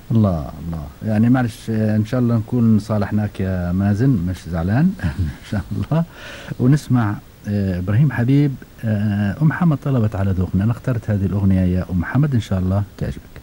الله الله، يعني معلش ان شاء الله نكون صالحناك يا مازن، مش زعلان ان شاء الله. ونسمع ابراهيم حبيب. ام محمد طلبت على ذوقنا، انا اخترت هذه الاغنيه يا ام محمد، ان شاء الله تعجبك.